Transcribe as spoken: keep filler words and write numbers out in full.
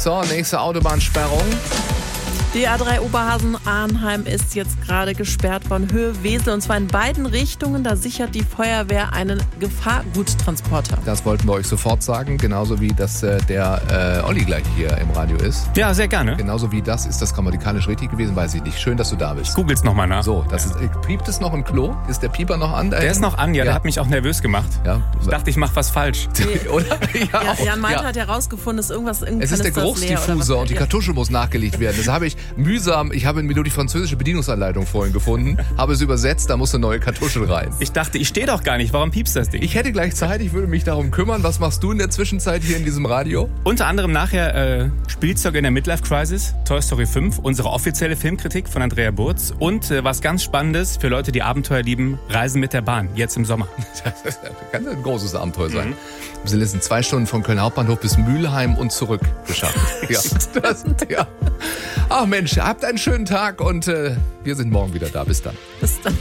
So, nächste Autobahnsperrung. Die A drei Oberhausen-Arnheim ist jetzt gerade gesperrt von Höhe Wesel und zwar in beiden Richtungen. Da sichert die Feuerwehr einen Gefahrguttransporter. Das wollten wir euch sofort sagen, genauso wie dass äh, der äh, Olli gleich hier im Radio ist. Ja, sehr gerne. Genauso wie das, ist das grammatikalisch richtig gewesen, weiß ich nicht. Schön, dass du da bist. Googles nochmal nach. So, das ist, piept es noch im Klo? Ist der Pieper noch an? Der ist noch an, ja, ja. Der hat mich auch nervös gemacht. Ja. Ich dachte, ich mache was falsch. Oder? Ja, Ja, Jan Meint ja. hat herausgefunden, dass irgendwas irgendwann Es ist der Geruchsdiffuser und die Kartusche muss nachgelegt werden. Das habe ich mühsam, ich habe mir nur die französische Bedienungsanleitung vorhin gefunden, habe es übersetzt, da muss eine neue Kartusche rein. Ich dachte, ich stehe doch gar nicht, warum piepst das Ding? Ich hätte gleich Zeit, ich würde mich darum kümmern. Was machst du in der Zwischenzeit hier in diesem Radio? Unter anderem nachher äh, Spielzeug in der Midlife Crisis, Toy Story fünf, unsere offizielle Filmkritik von Andrea Burz und äh, was ganz Spannendes für Leute, die Abenteuer lieben, Reisen mit der Bahn, jetzt im Sommer. Das kann ein großes Abenteuer sein. Mhm. Wir sind in zwei Stunden von Köln Hauptbahnhof bis Mülheim und zurück geschafft. Ja, das, ja. Ach Mensch, habt einen schönen Tag und äh, wir sind morgen wieder da. Bis dann. Bis dann.